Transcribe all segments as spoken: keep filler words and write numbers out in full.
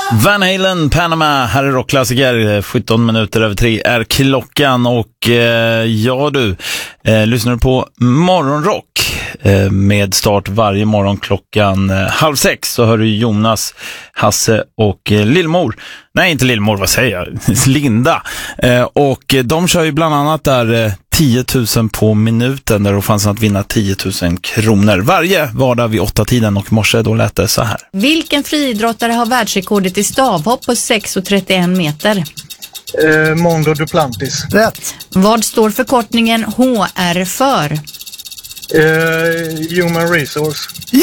Van Halen, Panama, här är rockklassiker. sjutton minuter över tre är klockan. Och eh, ja du, eh, lyssnar du på Morgonrock eh, med start varje morgon klockan eh, halv sex, så hör du Jonas, Hasse och eh, Lillmor. Nej, inte Lillmor, vad säger jag? Linda. Eh, och de kör ju bland annat där eh, tio tusen på minuten, där det fanns att vinna tio tusen kronor varje vardag vid åtta tiden, och morse då lät det så här. Vilken friidrottare har världsrekordet i stavhopp på sex komma trettioen meter? Eh, Mondo Duplantis. Rätt. Vad står förkortningen H R för? Eh, human Resource. Ja!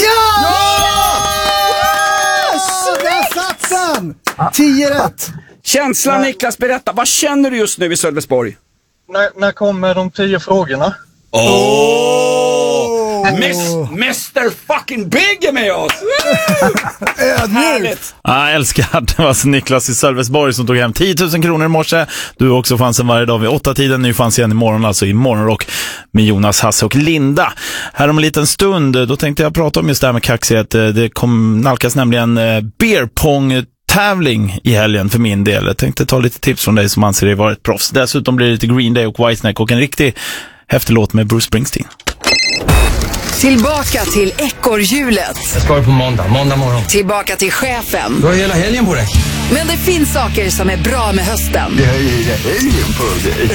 Yes! Där satt den! Tio rätt. Känslan, Niklas, berätta. Vad känner du just nu i Sölvesborg? När, när kommer de tio frågorna? Åh! Oh! Mister fucking Big är med oss! Härligt! Ja, jag älskar. Det var alltså Niklas i Sölvesborg som tog hem tio tusen kronor i morse. Du också fanns en varje dag vid åtta tiden. Nu fanns igen imorgon, alltså i Morgonrock med Jonas, Hasse och Linda. Här om en liten stund, då tänkte jag prata om just det här med kaxighet. Det kom nalkas nämligen beer pong tävling i helgen för min del. Jag tänkte ta lite tips från dig som anser dig vara ett proffs. Dessutom blir det lite Green Day och Whitesnake och en riktig häftig låt med Bruce Springsteen. Tillbaka till ekorrhjulet. Jag ska på måndag, måndag morgon. Tillbaka till chefen. Du har hela helgen på dig. Men det finns saker som är bra med hösten. Det är hela helgen på dig.